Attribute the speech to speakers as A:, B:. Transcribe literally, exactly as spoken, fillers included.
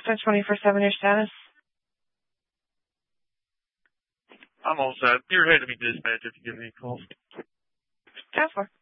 A: ten twenty-four seven, your status.
B: I'm all set. You're ahead of me, dispatch, if you give me a call.
A: ten four.